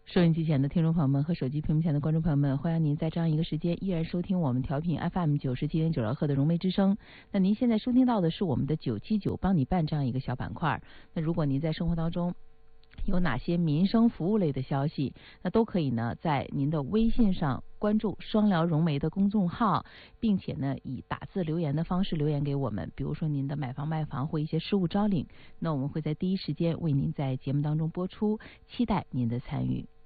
收音机前的听众朋友们和手机屏幕前的观众朋友们，欢迎您在这样一个时间依然收听我们调频 FM97.9赫的融媒之声。那您现在收听到的是我们的979帮你办这样一个小板块。那如果您在生活当中有哪些民生服务类的消息，那都可以呢在您的微信上关注双聊融媒的公众号，并且呢以打字留言的方式留言给我们，比如说您的买房卖房或一些事务招领，那我们会在第一时间为您在节目当中播出，期待您的参与。